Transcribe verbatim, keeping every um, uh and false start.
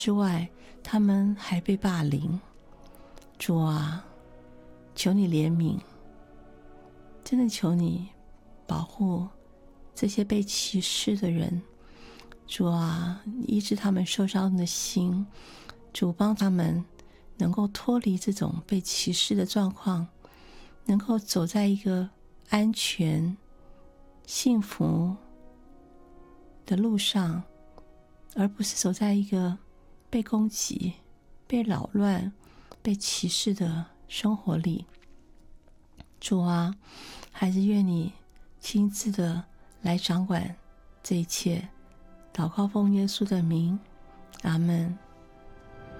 之外，他们还被霸凌。主啊，求你怜悯，真的求你保护这些被歧视的人。主啊，医治他们受伤的心，主帮他们能够脱离这种被歧视的状况，能够走在一个安全幸福的路上，而不是走在一个被攻击被扰乱被歧视的生活里。主啊，还是愿你亲自的来掌管这一切，祷告奉耶稣的名，阿们。